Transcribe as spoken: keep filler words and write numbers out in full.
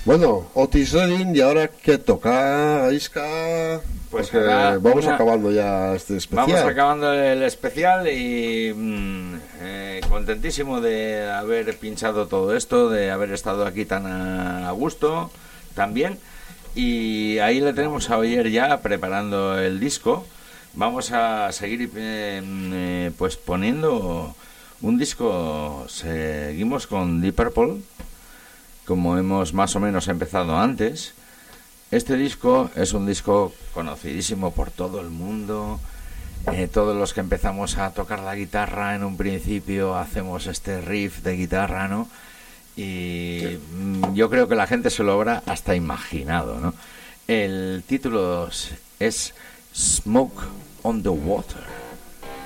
Bueno, Otis Redding, y ahora que toca, Isca, Pues porque ahora vamos una- acabando ya este especial. Vamos acabando el especial y mm, eh, contentísimo de haber pinchado todo esto, de haber estado aquí tan a, a gusto también. Y ahí le tenemos a Oyer ya preparando el disco. Vamos a seguir eh, eh, pues poniendo un disco. Seguimos con Deep Purple, como hemos más o menos empezado antes. Este disco es un disco conocidísimo por todo el mundo. Eh, todos los que empezamos a tocar la guitarra en un principio hacemos este riff de guitarra, ¿no? Y mm, yo creo que la gente se lo habrá hasta imaginado, ¿no? El título es Smoke on the Water.